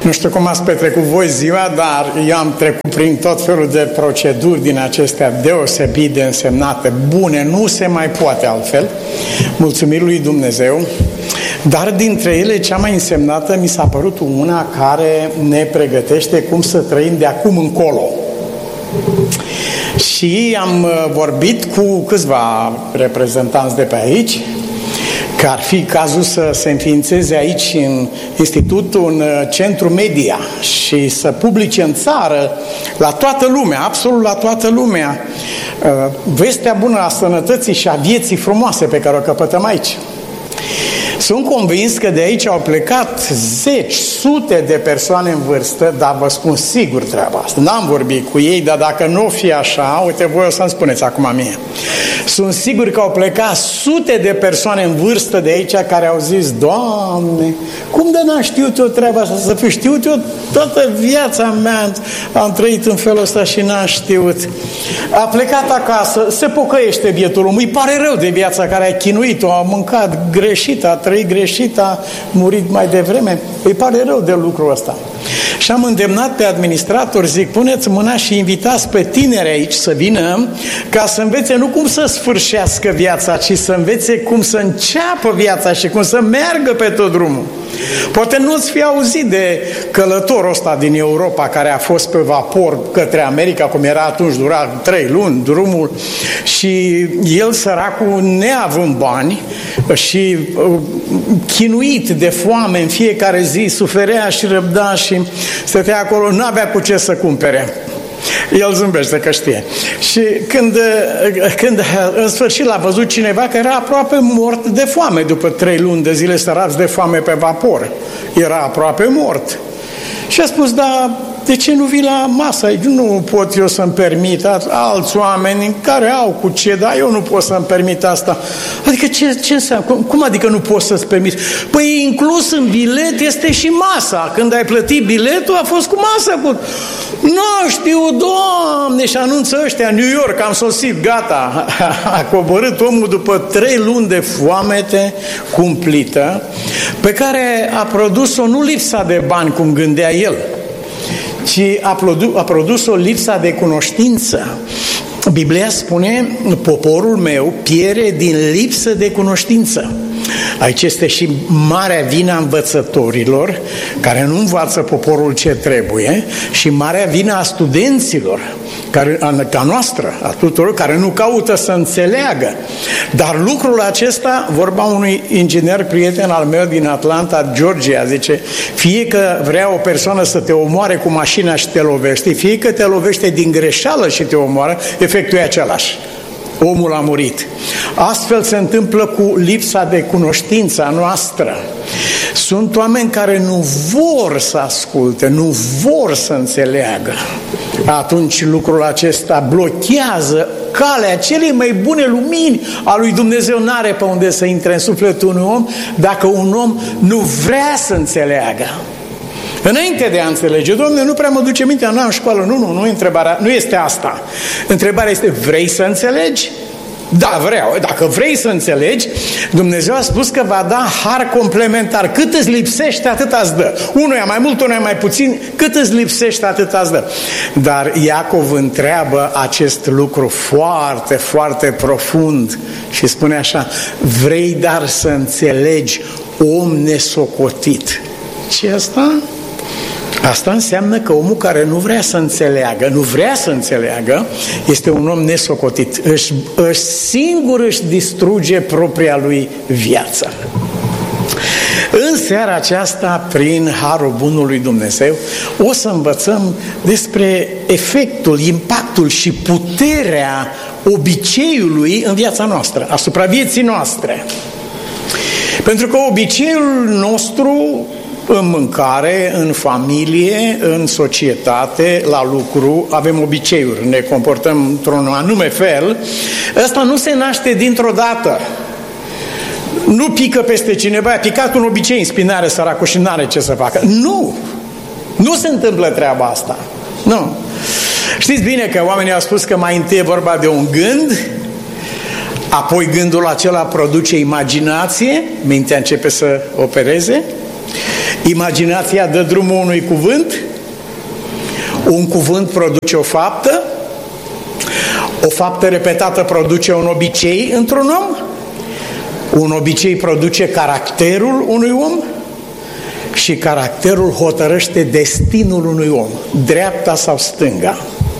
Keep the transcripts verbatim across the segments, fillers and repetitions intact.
Nu știu cum ați petrecut voi ziua, dar eu am trecut prin tot felul de proceduri din acestea deosebit de însemnate, bune, nu se mai poate altfel, mulțumiri lui Dumnezeu, dar dintre ele cea mai însemnată mi s-a părut una care ne pregătește cum să trăim de acum încolo. Și am vorbit cu câțiva reprezentanți de pe aici, că ar fi cazul să se înființeze aici în institut un centru media și să publice în țară la toată lumea, absolut la toată lumea, vestea bună a sănătății și a vieții frumoase pe care o căpătăm aici. Sunt convins că de aici au plecat zeci, sute de persoane în vârstă, dar vă spun sigur treaba asta. N-am vorbit cu ei, dar dacă nu o fi așa, uite, voi o să-mi spuneți acum mie. Sunt sigur că au plecat sute de persoane în vârstă de aici care au zis: Doamne, cum de n-am știut eu treaba asta? Să fiu știut eu toată viața mea, am trăit în felul ăsta și n-am știut. A plecat acasă, se pocăiește bietul om, îi pare rău de viața care a chinuit-o, a mâncat greșit, a trăit greșit, a murit mai devreme, îi pare rău de lucrul ăsta. Și am îndemnat pe administrator, zic, puneți mâna și invitați pe tineri aici să vină ca să învețe nu cum să sfârșească viața, ci să învețe cum să înceapă viața și cum să meargă pe tot drumul. Poate nu-ți fi auzit de călătorul ăsta din Europa care a fost pe vapor către America, cum era atunci, dura trei luni drumul, și el, săracul, neavând bani și uh, chinuit de foame în fiecare zi, suferea și răbda și stătea acolo, nu avea cu ce să cumpere. El zâmbește că știe. Și când, când în sfârșit l-a văzut cineva că era aproape mort de foame după trei luni de zile sărați de foame pe vapor. Era aproape mort. Și a spus, da, de ce nu vii la masă? Nu pot eu să-mi permit, alți oameni care au cu ce, dar eu nu pot să-mi permit asta. Adică ce, ce înseamnă? Cum, cum adică nu poți să-ți permiți? Păi inclus în bilet este și masa. Când ai plătit biletul, a fost cu masă. Cu... Nu știu, Doamne, și anunță ăștia, New York, am sosit, gata. A coborât omul după trei luni de foamete cumplită, pe care a produs-o nu lipsa de bani, cum gândea el, ci a, produ- a produs-o lipsa de cunoștință. Biblia spune, poporul meu piere din lipsă de cunoștință. Aici este și marea vina învățătorilor care nu învață poporul ce trebuie și marea vina a studenților, care, a, ca noastră, a tuturor, care nu caută să înțeleagă. Dar lucrul acesta, vorba unui inginer prieten al meu din Atlanta, Georgia, zice, fie că vrea o persoană să te omoare cu mașina și te lovește, fie că te lovește din greșeală și te omoară, efectul e același. Omul a murit. Astfel se întâmplă cu lipsa de cunoștință a noastră. Sunt oameni care nu vor să asculte, nu vor să înțeleagă. Atunci lucrul acesta blochează calea celei mai bune lumini a lui Dumnezeu. N-are pe unde să intre în sufletul unui om dacă un om nu vrea să înțeleagă. Înainte de a înțelege, Doamne, nu prea mă duce mintea, n-am școală, nu, nu, nu, întrebarea, nu este asta. Întrebarea este, vrei să înțelegi? Da, vreau. Dacă vrei să înțelegi, Dumnezeu a spus că va da har complementar. Cât îți lipsește, atât îți dă. Unuia mai mult, unuia mai puțin, cât îți lipsește, atât îți dă. Dar Iacov întreabă acest lucru foarte, foarte profund și spune așa, vrei dar să înțelegi, om nesocotit. Ce asta? Asta înseamnă că omul care nu vrea să înțeleagă, nu vrea să înțeleagă, este un om nesocotit. Își, își singur își distruge propria lui viață. În seara aceasta, prin harul bunului Dumnezeu, o să învățăm despre efectul, impactul și puterea obiceiului în viața noastră, asupra vieții noastre. Pentru că obiceiul nostru în mâncare, în familie, în societate, la lucru, avem obiceiuri, ne comportăm într-un anume fel. Ăsta nu se naște dintr-o dată. Nu pică peste cineva, a picat un obicei în spinare săracul și n-are ce să facă. Nu! Nu se întâmplă treaba asta. Nu. Știți bine că oamenii au spus că mai întâi e vorba de un gând, apoi gândul acela produce imaginație, mintea începe să opereze, Imaginația dă drumul unui cuvânt, un cuvânt produce o faptă, o faptă repetată produce un obicei într-un om, un obicei produce caracterul unui om și caracterul hotărăște destinul unui om, dreapta sau stânga.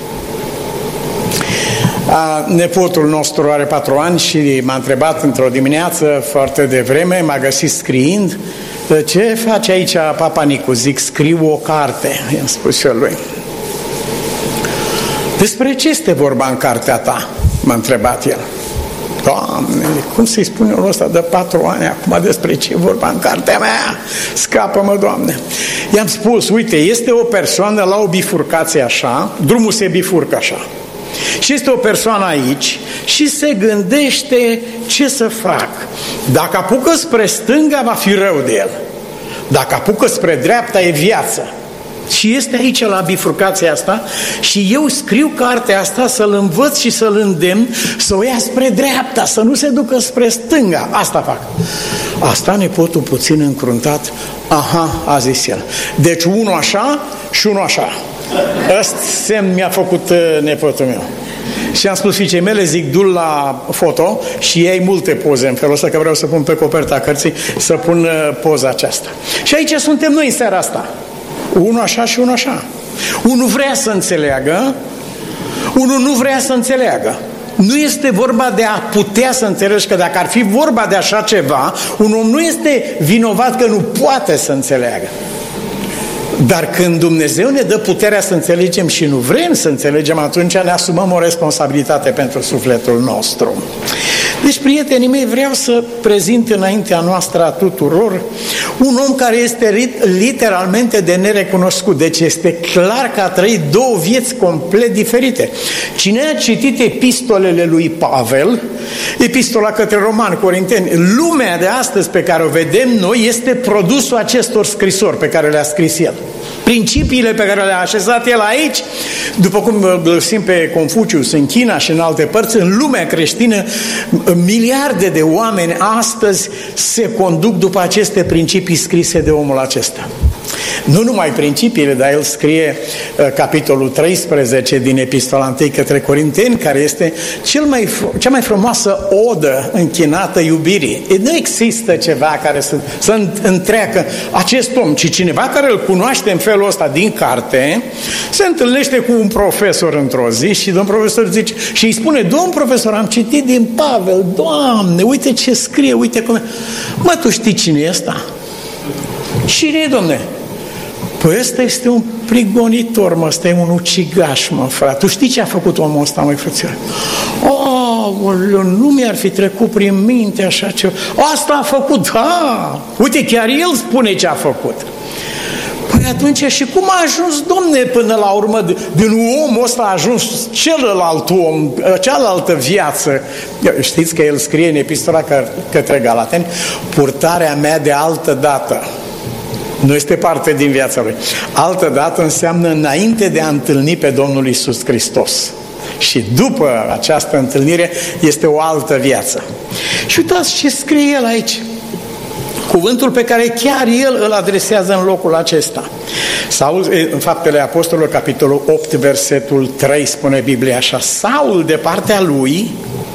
A, nepotul nostru are patru ani și m-a întrebat într-o dimineață foarte devreme, m-a găsit scriind: ce face aici Papa Nicu? Zic, scriu o carte, i-am spus eu lui. Despre ce este vorba în cartea ta? M-a întrebat el. Doamne, cum să-i spun eu ăsta de patru ani acum despre ce e vorba în cartea mea? Scapă-mă, Doamne! I-am spus, uite, este o persoană la o bifurcație așa, drumul se bifurcă așa. Și este o persoană aici și se gândește ce să fac. Dacă apucă spre stânga, va fi rău de el. Dacă apucă spre dreapta, e viață. Și este aici la bifurcația asta și eu scriu cartea asta să-l învăț și să-l îndemn să o ia spre dreapta, să nu se ducă spre stânga. Asta fac. Asta nepotul puțin încruntat. Aha, a zis el. Deci unul așa și unul așa. Ăsta semn mi-a făcut nepotul meu. Și am spus fiicei mele, zic, du-l la foto și iei multe poze în felul ăsta, că vreau să pun pe coperta cărții, să pun poza aceasta. Și aici suntem noi în seara asta. Unul așa și unul așa. Unul vrea să înțeleagă, unul nu vrea să înțeleagă. Nu este vorba de a putea să înțelegi, că dacă ar fi vorba de așa ceva, un om nu este vinovat că nu poate să înțeleagă. Dar când Dumnezeu ne dă puterea să înțelegem și nu vrem să înțelegem, atunci ne asumăm o responsabilitate pentru sufletul nostru. Deci, prietenii mei, vreau să prezint înaintea noastră a tuturor un om care este literalmente de nerecunoscut. Deci este clar că a trăit două vieți complet diferite. Cine a citit epistolele lui Pavel, epistola către romani, corinteni, lumea de astăzi pe care o vedem noi este produsul acestor scrisori pe care le-a scris el. Principiile pe care le-a așezat el aici, după cum îl găsim pe Confucius în China și în alte părți, în lumea creștină, miliarde de oameni astăzi se conduc după aceste principii scrise de omul acesta. Nu numai principiile, dar el scrie uh, capitolul treisprezece din epistola întâi către Corinteni, care este cel mai, cea mai frumoasă odă închinată iubirii. E, nu există ceva care să, să întreacă acest om, ci cineva care îl cunoaște în felul ăsta din carte, se întâlnește cu un profesor într-o zi și domn profesor zice, și îi spune: domn profesor, am citit din Pavel, Doamne, uite ce scrie, uite cum... Mă, tu știi cine e ăsta? Cine e, domne? Păi ăsta este un prigonitor, mă, ăsta e un ucigaș, mă, frate. Tu știi ce a făcut omul ăsta, măi, frățioare? Oh, nu mi-ar fi trecut prin minte așa ceva. Asta a făcut, da! Uite, chiar el spune ce a făcut. Păi atunci, și cum a ajuns, domne, până la urmă, din omul ăsta a ajuns celălalt om, cealaltă viață? Știți că el scrie în epistola către Galateni: purtarea mea de altă dată. Nu este parte din viața lui. Altă dată înseamnă înainte de a întâlni pe Domnul Iisus Hristos. Și după această întâlnire este o altă viață. Și uitați ce scrie el aici. Cuvântul pe care chiar el îl adresează în locul acesta. Saul, în Faptele Apostolilor, capitolul opt, versetul trei, spune Biblia așa: Saul, de partea lui,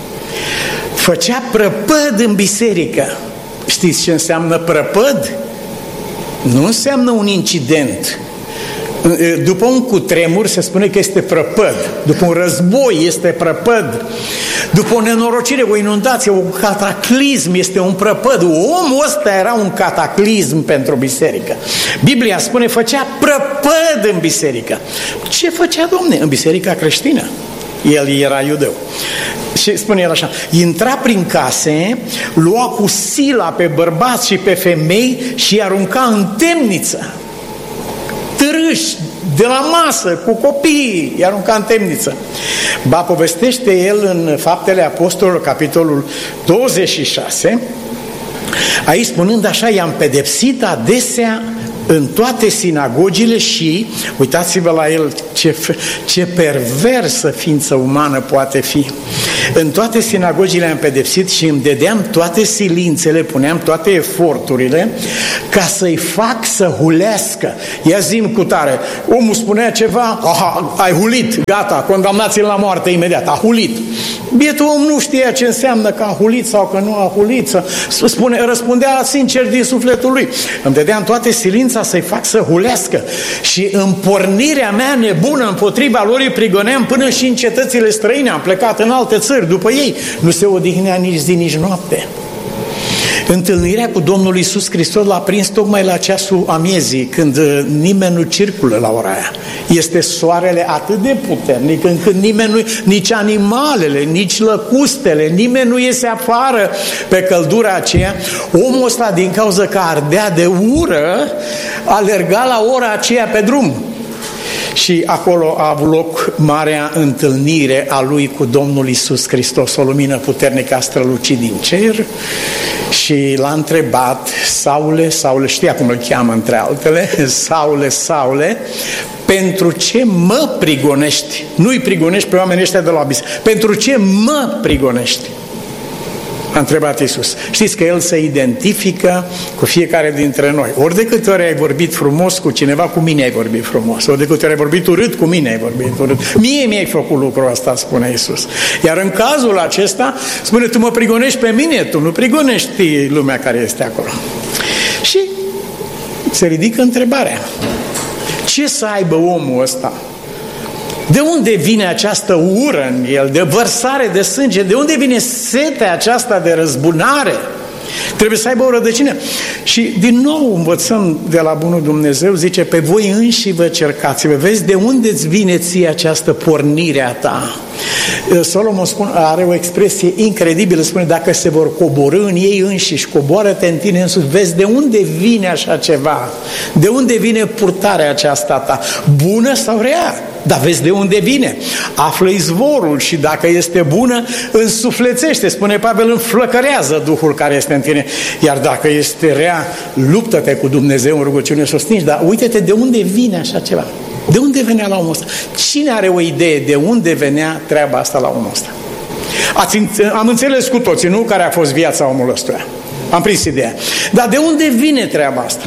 făcea prăpăd în biserică. Știți ce înseamnă prăpăd? Nu înseamnă un incident. După un cutremur se spune că este prăpăd. După un război este prăpăd. După o nenorocire, o inundație, un cataclism este un prăpăd. Omul ăsta era un cataclism pentru biserică. Biblia spune, făcea prăpăd în biserică. Ce făcea, domne? În biserica creștină. El era iudeu. Și spune el așa: intra prin case, lua cu sila pe bărbați și pe femei și îi arunca în temniță. Târâși de la masă cu copiii, îi arunca în temniță. Ba, povestește el în Faptele Apostolilor, capitolul douăzeci și șase, aici spunând așa: i-am pedepsit adesea în toate sinagogile și, uitați-vă la el, ce, ce perversă ființă umană poate fi. În toate sinagogile am pedepsit și îmi dădeam toate silințele, puneam toate eforturile ca să-i fac să hulească. Ia zi-mi cu tare, omul spunea ceva, aha, ai hulit, gata, condamnați-l la moarte imediat, a hulit. Bietul om nu știa ce înseamnă că a hulit sau că nu a hulit, să spune, răspundea sincer din sufletul lui. Îmi dădeam toate silința să-i fac să hulească și în pornirea mea nebună împotriva lor îi prigoneam până și în cetățile străine, am plecat în alte țări după ei, nu se odihnea nici zi, nici noapte. Întâlnirea cu Domnul Iisus Hristos l-a prins tocmai la ceasul amiezii, când nimeni nu circulă la ora aia. Este soarele atât de puternic încât nimeni nu, nici animalele, nici lăcustele, nimeni nu iese afară pe căldura aceea. Omul ăsta, din cauza că ardea de ură, alerga la ora aceea pe drum. Și acolo a avut loc marea întâlnire a lui cu Domnul Iisus Hristos. O lumină puternică a strălucit din cer și l-a întrebat: Saule, Saule, știa cum îl cheamă între altele, Saule, Saule, pentru ce mă prigonești? Nu-i prigonești pe oamenii ăștia de la abis. Pentru ce mă prigonești? A întrebat Iisus. Știți că El se identifică cu fiecare dintre noi. Ori de câte ori ai vorbit frumos cu cineva, cu mine ai vorbit frumos. Ori de câte ori ai vorbit urât, cu mine ai vorbit urât. Mie mi-ai făcut lucrul ăsta, spune Iisus. Iar în cazul acesta, spune, tu mă prigonești pe mine, tu nu prigonești lumea care este acolo. Și se ridică întrebarea: ce să aibă omul ăsta? De unde vine această ură în el, de vărsare de sânge? De unde vine setea aceasta de răzbunare? Trebuie să aibă o rădăcină. Și din nou învățăm de la bunul Dumnezeu, zice, pe voi înși vă cercați-vă. Vezi de unde îți vine ție această pornire a ta? Solomon spune, are o expresie incredibilă, spune, dacă se vor coborî în ei înșiși, coboară-te în tine însuți. Vezi de unde vine așa ceva? De unde vine purtarea aceasta ta? Bună sau rea? Dar vezi de unde vine? Află izvorul și dacă este bună, însuflețește. Spune Pavel, înflăcărează Duhul care este în tine. Iar dacă este rea, luptă-te cu Dumnezeu în rugăciune să o stingi. Dar uite-te de unde vine așa ceva. De unde venea la omul ăsta? Cine are o idee de unde venea treaba asta la omul ăsta? Ați, am înțeles cu toții, nu? Care a fost viața omului ăsta. Am prins ideea. Dar de unde vine treaba asta?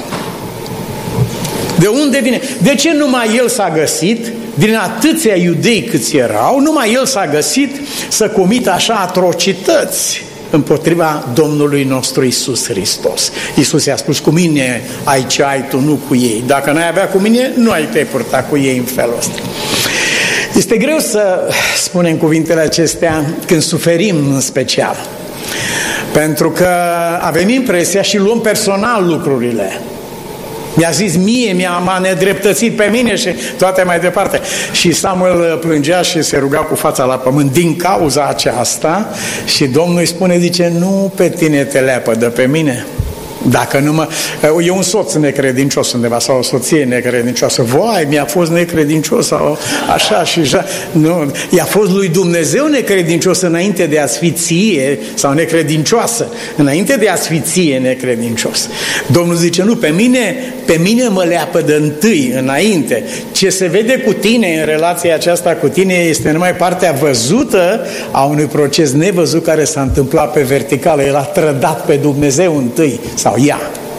De unde vine? De ce numai el s-a găsit, din atâția iudei câți erau, numai el s-a găsit să comită așa atrocități împotriva Domnului nostru Iisus Hristos? Iisus i-a spus, cu mine ai ce ai tu, nu cu ei. Dacă n-ai avea cu mine, nu ai te purta cu ei în felul ăsta. Este greu să spunem cuvintele acestea când suferim în special. Pentru că avem impresia și luăm personal lucrurile. Mi-a zis mie, mi-a, m-a nedreptățit pe mine și toate mai departe. Și Samuel plângea și se ruga cu fața la pământ din cauza aceasta și Domnul îi spune, zice, nu pe tine te leapă, de pe mine. Dacă nu mă... E un soț necredincios undeva sau o soție necredincioasă. Vai, mi-a fost necredincios sau așa și așa. Nu, i-a fost lui Dumnezeu necredincios înainte de a-ți fi ție, sau necredincioasă, înainte de a-ți fi ție necredincios. Domnul zice, nu, pe mine, pe mine mă leapă de întâi, înainte. Ce se vede cu tine în relația aceasta cu tine este numai partea văzută a unui proces nevăzut care s-a întâmplat pe verticală. El a trădat pe Dumnezeu întâi, sau ea.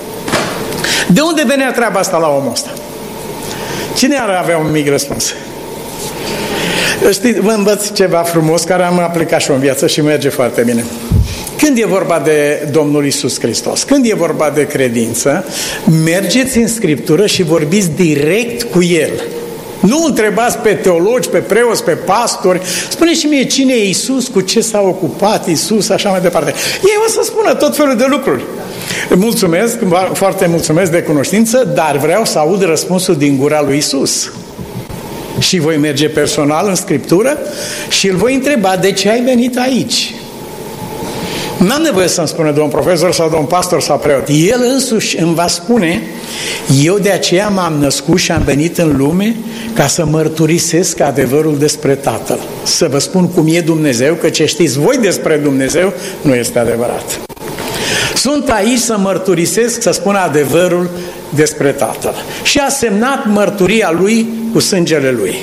De unde venea treaba asta la omul ăsta? Cine ar avea un mic răspuns? Știți, vă învăț ceva frumos care am aplicat și în viață și merge foarte bine. Când e vorba de Domnul Iisus Hristos, când e vorba de credință, mergeți în Scriptură și vorbiți direct cu El. Nu întrebați pe teologi, pe preoți, pe pastori. Spune și mie cine e Iisus, cu ce s-a ocupat Iisus, așa mai departe. Ei o să spună tot felul de lucruri. Mulțumesc, foarte mulțumesc de cunoștință, dar vreau să aud răspunsul din gura lui Iisus. Și voi merge personal în Scriptură și îl voi întreba, de ce ai venit aici? N-am nevoie să-mi spună domn profesor sau domn pastor sau preot. El însuși îmi va spune, eu de aceea m-am născut și am venit în lume ca să mărturisesc adevărul despre Tatăl. Să vă spun cum e Dumnezeu, că ce știți voi despre Dumnezeu nu este adevărat. Sunt aici să mărturisesc, să spun adevărul despre Tatăl și a semnat mărturia lui cu sângele lui.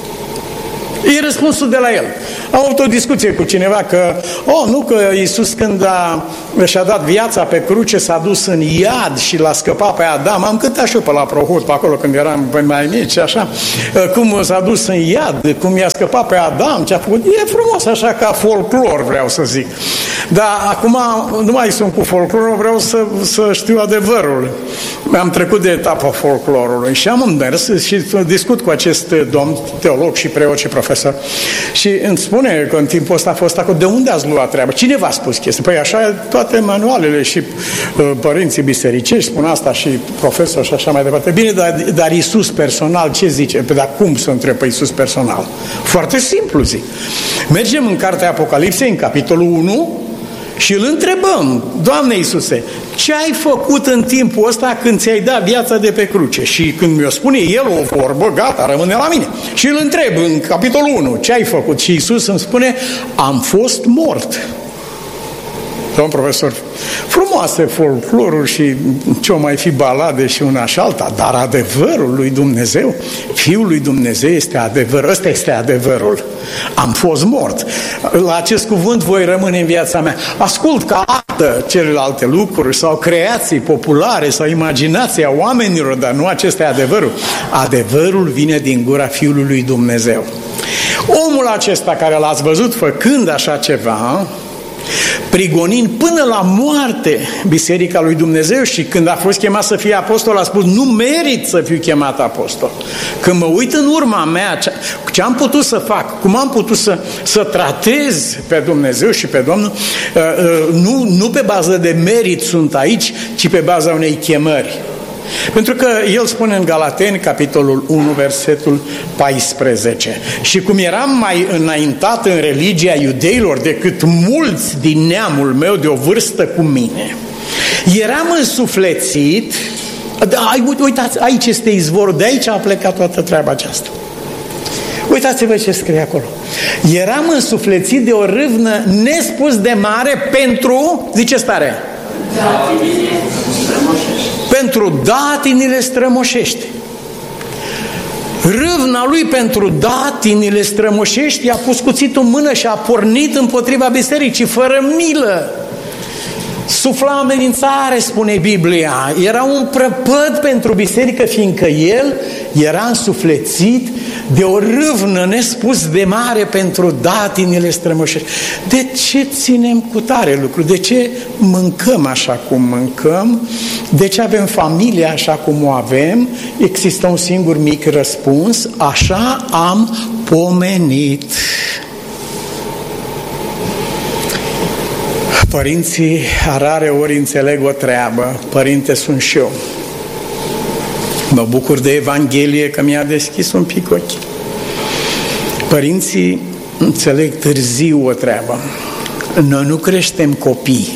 E răspunsul de la el. Am avut o discuție cu cineva că, oh, nu că Iisus când a, și-a dat viața pe cruce s-a dus în iad și l-a scăpat pe Adam. Am cântat și eu pe la Prohut, pe acolo când eram mai mici, așa, cum s-a dus în iad, cum i-a scăpat pe Adam, ce a făcut. E frumos așa ca folclor, vreau să zic. Dar acum nu mai sunt cu folclorul, vreau să, să știu adevărul. Am trecut de etapa folclorului și am mers și discut cu acest domn, teolog și preot și profesor. Și îmi spune că în timpul ăsta a fost acolo, de unde ați luat treaba? Cine v-a spus chestia? Păi așa toate manualele și uh, părinții bisericești spun asta și profesori și așa mai departe. Bine, dar, dar Iisus personal ce zice? Păi dar cum să întreb pe Iisus personal? Foarte simplu zic. Mergem în cartea Apocalipsei, în capitolul unu, și îl întrebăm, Doamne Iisuse, ce ai făcut în timpul ăsta când ți-ai dat viața de pe cruce? Și când mi-o spune el o vorbă, gata, rămâne la mine. Și îl întreb în capitolul unu, ce ai făcut? Și Iisus îmi spune, am fost mort. Domn profesor, frumoase folcloruri și ce-o mai fi balade și una și alta, dar adevărul lui Dumnezeu, Fiul lui Dumnezeu este adevăr, ăsta este adevărul. Am fost mort. La acest cuvânt voi rămâne în viața mea. Ascult ca artă celelalte lucruri sau creații populare sau imaginația oamenilor, dar nu acesta e adevărul. Adevărul vine din gura Fiului lui Dumnezeu. Omul acesta care l-ați văzut făcând așa ceva, prigonind până la moarte Biserica lui Dumnezeu, și când a fost chemat să fie apostol a spus, nu merit să fiu chemat apostol. Când mă uit în urma mea, ce am putut să fac, cum am putut să, să tratez pe Dumnezeu și pe Domnul, nu, nu pe bază de merit sunt aici, ci pe baza unei chemări. Pentru că el spune în Galateni, capitolul unu, versetul paisprezece, și cum eram mai înaintat în religia iudeilor decât mulți din neamul meu de o vârstă cu mine, eram însuflețit, uitați, aici este izvorul, de aici a plecat toată treaba aceasta. Uitați-vă ce scrie acolo. Eram însuflețit de o râvnă nespus de mare pentru, zice stare, pentru datinile strămoșești. Râvna lui pentru datinile strămoșești i-a pus cuțitul în mână și a pornit împotriva bisericii, fără milă. Sufla amenințare, spune Biblia. Era un prăpăd pentru biserică, fiindcă el era însuflețit de o râvnă nespus de mare pentru datinile strămoșești. De ce ținem cu tare lucru? De ce mâncăm așa cum mâncăm? De ce avem familia așa cum o avem? Există un singur mic răspuns: așa am pomenit. Părinții rare ori înțeleg o treabă. Părinte sunt și eu. Mă bucur de Evanghelie că mi-a deschis un pic ochii. Părinții înțeleg târziu o treabă. Noi nu creștem copii.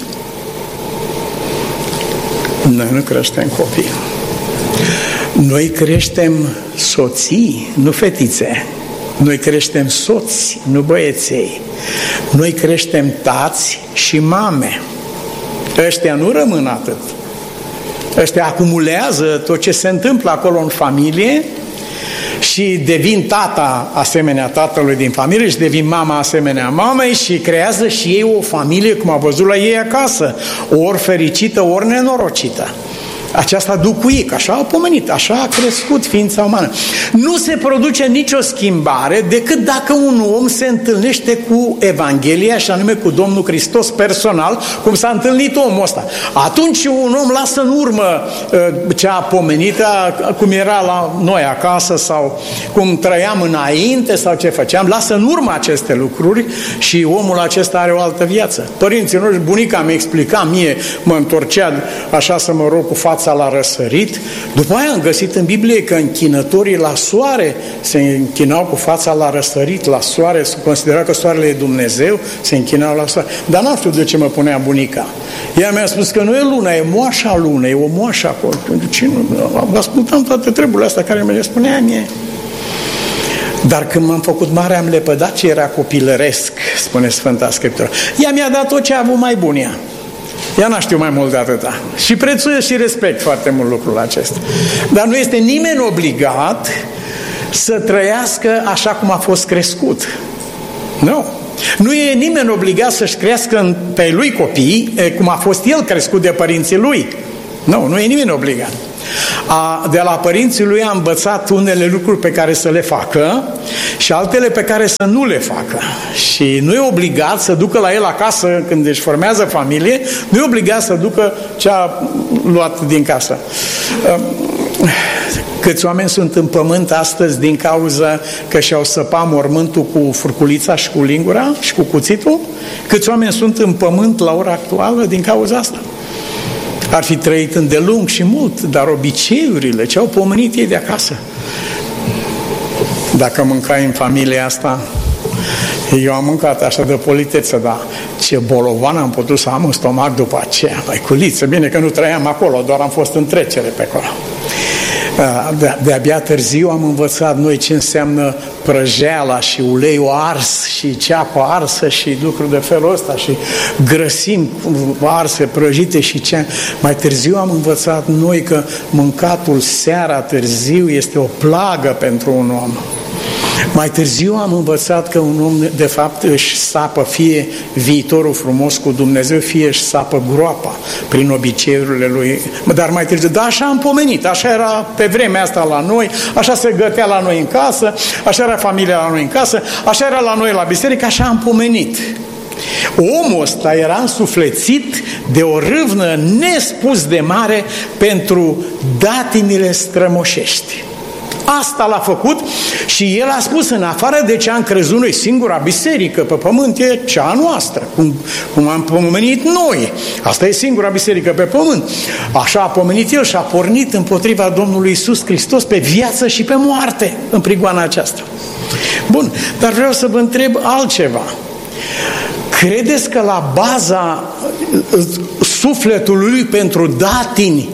Noi nu creștem copii. Noi creștem soții, nu fetițe. Noi creștem soți, nu băieței. Noi creștem tați și mame. Ăștia nu rămân atât. Ăștia acumulează tot ce se întâmplă acolo în familie și devin tata asemenea tatălui din familie și devin mama asemenea mamei și creează și ei o familie, cum a văzut la ei acasă, ori fericită, ori nenorocită. Aceasta ducuic, așa a pomenit, așa a crescut ființa umană. Nu se produce nicio schimbare decât dacă un om se întâlnește cu Evanghelia, și anume cu Domnul Hristos personal, cum s-a întâlnit omul ăsta. Atunci un om lasă în urmă ce a pomenit, cum era la noi acasă sau cum trăiam înainte sau ce făceam, lasă în urmă aceste lucruri și omul acesta are o altă viață. Părinții noștri, bunica mi explica mie, mă întorcea așa să mă rog cu fața la răsărit. După aia am găsit în Biblie că închinătorii la soare se închinau cu fața la răsărit, la soare, se considera că soarele e Dumnezeu, se închinau la soare. Dar nu știu de ce mă punea bunica. Ea mi-a spus că nu e luna, e moașa lunei, e o moașă acolo. Ce nu? Ascultam toate treburile astea care mi le spunea mie. Dar când m-am făcut mare, am lepădat ce era copilăresc, spune Sfânta Scriptură. Ea mi-a dat tot ce a avut mai bun ea. Ea n-a știut mai mult de atâta. Și prețuiesc și respect foarte mult lucrul acesta. Dar nu este nimeni obligat să trăiască așa cum a fost crescut. Nu. Nu e nimeni obligat să-și crească pe lui copii cum a fost el crescut de părinții lui. Nu, nu e nimeni obligat. A, de la părinții lui a învățat unele lucruri pe care să le facă și altele pe care să nu le facă. Și nu e obligat să ducă la el acasă când își formează familie, nu e obligat să ducă ce a luat din casă. Câți oameni sunt în pământ astăzi din cauza că și-au săpat mormântul cu furculița și cu lingura și cu cuțitul? Câți oameni sunt în pământ la ora actuală din cauza asta? Ar fi trăit îndelung și mult, dar obiceiurile, ce au pomenit ei de acasă. Dacă mâncai în familia asta, eu am mâncat așa de politeță, dar ce bolovan am putut să am în stomac după aceea. Mai culiță, bine că nu trăiam acolo, doar am fost în trecere pe acolo. De, de-abia târziu am învățat noi ce înseamnă prăjeala și uleiul ars și ceapă arsă și lucruri de felul ăsta și grăsimi arse, prăjite și ce. Mai târziu am învățat noi că mâncatul seara târziu este o plagă pentru un om. Mai târziu am învățat că un om de fapt își sapă fie viitorul frumos cu Dumnezeu, fie își sapă groapa prin obiceiurile lui. Dar mai târziu, da, așa am pomenit, așa era pe vremea asta la noi, așa se gătea la noi în casă, așa era familia la noi în casă, așa era la noi la biserică, așa am pomenit. Omul ăsta era însuflețit de o râvnă nespus de mare pentru datinile strămoșești. Asta l-a făcut și el a spus, în afară de ce am crezut noi, singura biserică pe pământ e cea noastră, cum, cum am pomenit noi. Asta e singura biserică pe pământ. Așa a pomenit el și a pornit împotriva Domnului Iisus Hristos pe viață și pe moarte în prigoana aceasta. Bun, dar vreau să vă întreb altceva. Credeți că la baza sufletului lui pentru datini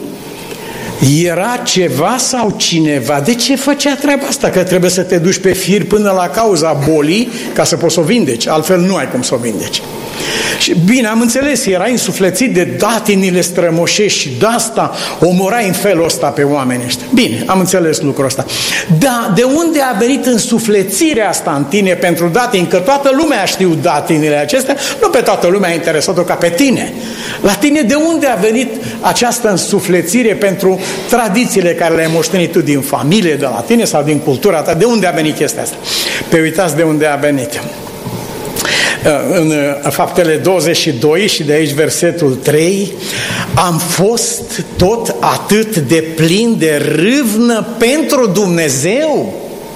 era ceva sau cineva? De ce făcea treaba asta? Că trebuie să te duci pe fir până la cauza bolii ca să poți să o vindeci, altfel nu ai cum să o vindeci. Și bine, am înțeles, era insuflețit de datinile strămoșești și de asta omorai în felul ăsta pe oamenii ăștia. Bine, am înțeles lucrul ăsta. Dar de unde a venit însuflețirea asta în tine pentru datini? Că toată lumea știu datinile acestea, nu pe toată lumea a interesat-o ca pe tine. La tine de unde a venit această însuflețire pentru tradițiile care le-ai moștenit tu din familie, de la tine sau din cultura ta? De unde a venit chestia asta? Pe uitați de unde a venit. În Faptele douăzeci și doi și de aici versetul trei, am fost tot atât de plin de râvnă pentru Dumnezeu.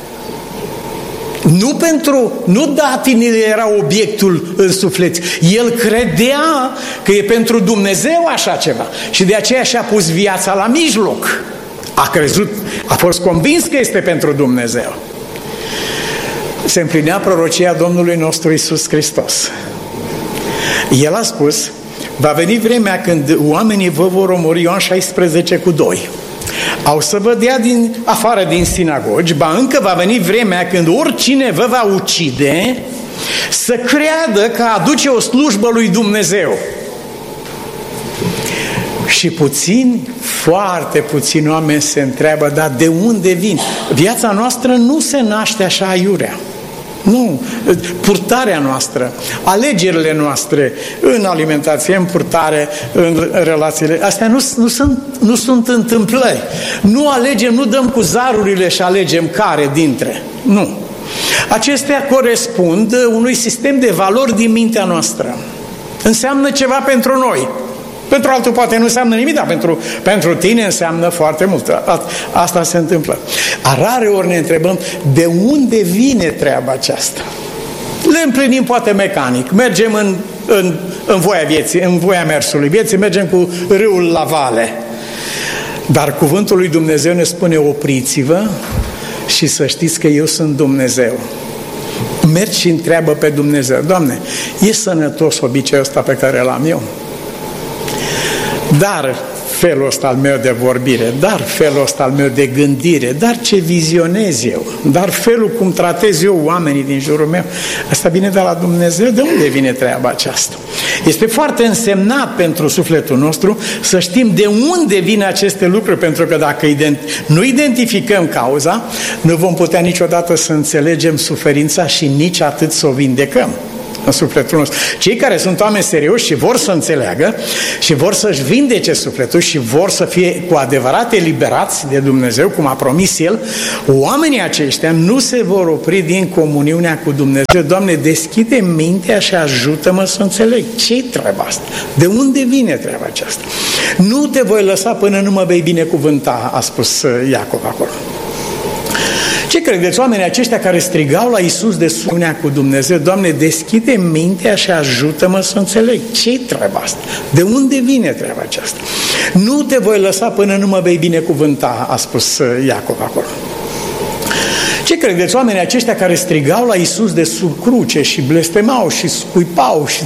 Nu pentru, nu datinile era obiectul însuflețit. El credea că e pentru Dumnezeu așa ceva și de aceea și-a pus viața la mijloc. A crezut, a fost convins că este pentru Dumnezeu. Se împlinea prorocia Domnului nostru Iisus Hristos. El a spus, va veni vremea când oamenii vă vor omori, Ioan șaisprezece cu doi. Au să vă dea din, afară din sinagogi, ba încă va veni vremea când oricine vă va ucide să creadă că aduce o slujbă lui Dumnezeu. Și puțini, foarte puțini oameni se întreabă, dar de unde vin? Viața noastră nu se naște așa aiurea. Nu, purtarea noastră, alegerile noastre în alimentație, în purtare, în relațiile, astea nu, nu, sunt, nu sunt întâmplări. Nu alegem, nu dăm cu zarurile și alegem care dintre. Nu. Acestea corespund unui sistem de valori din mintea noastră. Înseamnă ceva pentru noi. Pentru altul poate nu înseamnă nimic, dar pentru, pentru tine înseamnă foarte mult. Asta se întâmplă. A rare ori ne întrebăm de unde vine treaba aceasta. Le împlinim poate mecanic. Mergem în, în, în voia vieții, în voia mersului vieții, mergem cu râul la vale. Dar cuvântul lui Dumnezeu ne spune opriți-vă și să știți că eu sunt Dumnezeu. Mergi și întreabă pe Dumnezeu, Doamne, e sănătos obiceiul ăsta pe care l-am eu? Dar felul ăsta al meu de vorbire, dar felul ăsta al meu de gândire, dar ce vizionez eu, dar felul cum tratez eu oamenii din jurul meu, asta vine de la Dumnezeu. De unde vine treaba aceasta? Este foarte însemnat pentru sufletul nostru să știm de unde vin aceste lucruri, pentru că dacă nu identificăm cauza, nu vom putea niciodată să înțelegem suferința și nici atât să o vindecăm în sufletul nostru. Cei care sunt oameni serioși și vor să înțeleagă și vor să-și vindece sufletul și vor să fie cu adevărat eliberați de Dumnezeu, cum a promis El, oamenii aceștia nu se vor opri din comuniunea cu Dumnezeu. Doamne, deschide mintea și ajută-mă să înțeleg ce-i treaba asta, de unde vine treaba aceasta. Nu te voi lăsa până nu mă vei binecuvânta, a spus Iacov acolo. Ce credeți, oamenii aceștia care strigau la Iisus de sunea cu Dumnezeu, Doamne, deschide mintea și ajută-mă să înțeleg ce-i treaba asta, de unde vine treaba aceasta. Nu te voi lăsa până nu mă vei binecuvânta, a spus Iacov acolo. Ce credeți, oamenii aceștia care strigau la Iisus de sub cruce și blestemau și scuipau și